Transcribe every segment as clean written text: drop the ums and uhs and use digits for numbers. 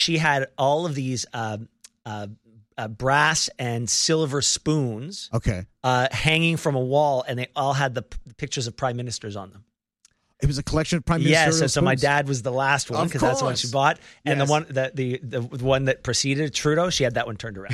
she had all of these brass and silver spoons hanging from a wall, and they all had the pictures of prime ministers on them. It was a collection of prime ministers. Yes, so my dad was the last one because that's the one she bought, and the one that preceded Trudeau, she had that one turned around.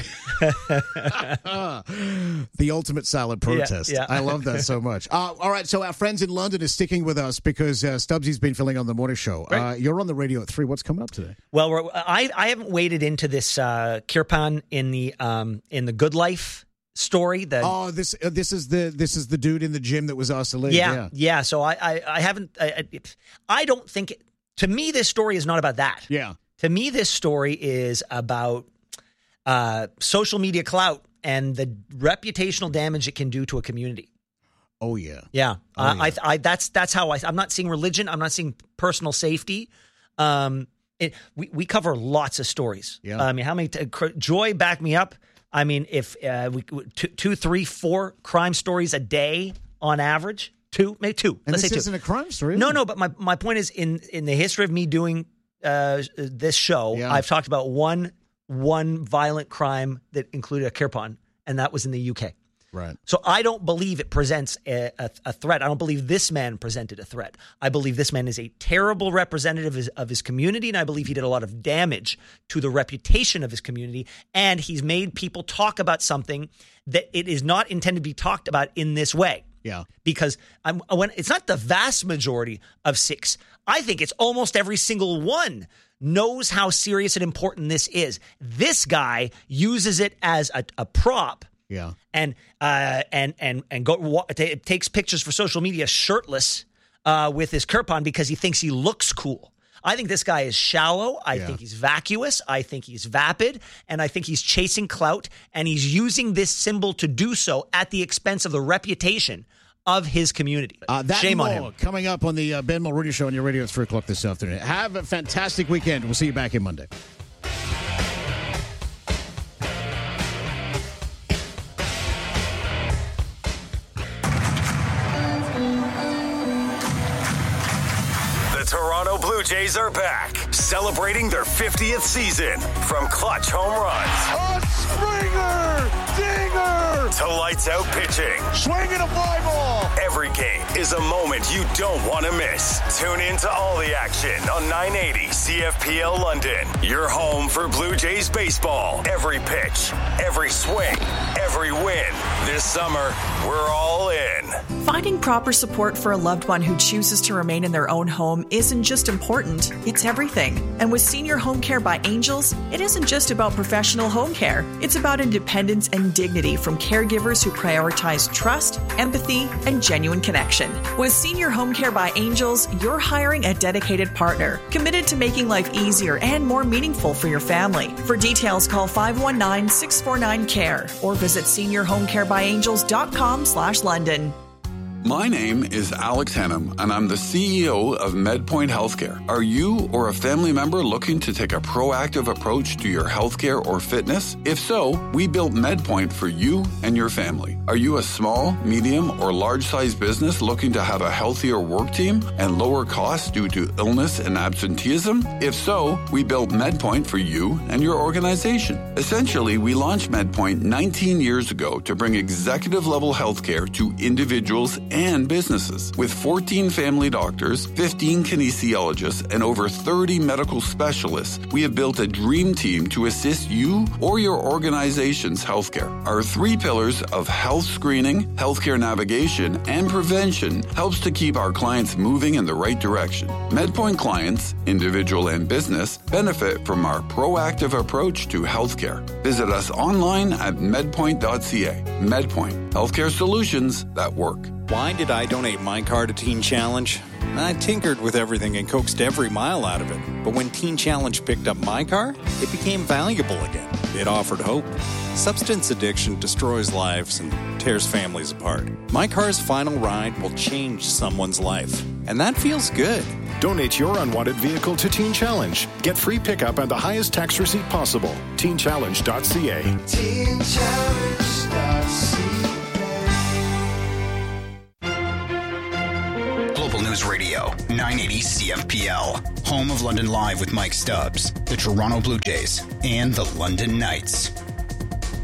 The ultimate silent protest. Yeah. I love that so much. All right, so our friends in London are sticking with us because Stubbsy's been filling on the morning show. Right. You're on the radio at 3. What's coming up today? Well, I haven't waded into this Kirpan in the Good Life story. This is the dude in the gym that was asked to leave. Yeah. So I haven't. I don't think. To me, this story is not about that. Yeah. To me, this story is about social media clout and the reputational damage it can do to a community. Oh yeah. Yeah. That's how I'm not seeing religion. I'm not seeing personal safety. We cover lots of stories. Yeah. I mean, how many? Joy, back me up. I mean, if 2, 3, 4 crime stories a day on average, maybe 2. And let's say 2. This isn't a crime story. No, but my point is in the history of me doing this show, I've talked about one violent crime that included a Kirpan, and that was in the UK. Right. So I don't believe it presents a threat. I don't believe this man presented a threat. I believe this man is a terrible representative of his community, and I believe he did a lot of damage to the reputation of his community, and he's made people talk about something that it is not intended to be talked about in this way. Yeah. Because it's not the vast majority of Sikhs. I think it's almost every single one knows how serious and important this is. This guy uses it as a prop. Yeah, and takes pictures for social media shirtless with his Kirpan because he thinks he looks cool. I think this guy is shallow. I think he's vacuous. I think he's vapid, and I think he's chasing clout. And he's using this symbol to do so at the expense of the reputation of his community. Shame on him. Coming up on the Ben Mulrooney Show on your radio at 3 o'clock this afternoon. Have a fantastic weekend. We'll see you back in Monday. Toronto Blue Jays are back, celebrating their 50th season. From clutch home runs, a Springer dinger, to lights out pitching, swinging a fly ball. Every game is a moment you don't want to miss. Tune in to all the action on 980 CFPL London. Your home for Blue Jays baseball. Every pitch, every swing, every win. This summer, we're all in. Finding proper support for a loved one who chooses to remain in their own home isn't just important, it's everything. And with Senior Home Care by Angels, it isn't just about professional home care. It's about independence and dignity from caregivers who prioritize trust, empathy, and genuine connection. With Senior Home Care by Angels, you're hiring a dedicated partner, committed to making life easier and more meaningful for your family. For details, call 519-649-CARE or visit seniorhomecarebyangels.com/London. My name is Alex Hannum, and I'm the CEO of MedPoint Healthcare. Are you or a family member looking to take a proactive approach to your healthcare or fitness? If so, we built MedPoint for you and your family. Are you a small, medium, or large-sized business looking to have a healthier work team and lower costs due to illness and absenteeism? If so, we built MedPoint for you and your organization. Essentially, we launched MedPoint 19 years ago to bring executive-level healthcare to individuals and businesses. With 14 family doctors, 15 kinesiologists, and over 30 medical specialists, we have built a dream team to assist you or your organization's healthcare. Our 3 pillars of health screening, healthcare navigation, and prevention helps to keep our clients moving in the right direction. MedPoint clients, individual and business, benefit from our proactive approach to healthcare. Visit us online at medpoint.ca. MedPoint, healthcare solutions that work. Why did I donate my car to Teen Challenge? I tinkered with everything and coaxed every mile out of it. But when Teen Challenge picked up my car, it became valuable again. It offered hope. Substance addiction destroys lives and tears families apart. My car's final ride will change someone's life. And that feels good. Donate your unwanted vehicle to Teen Challenge. Get free pickup and the highest tax receipt possible. TeenChallenge.ca. TeenChallenge.ca. News Radio, 980 CFPL. Home of London Live with Mike Stubbs, the Toronto Blue Jays, and the London Knights.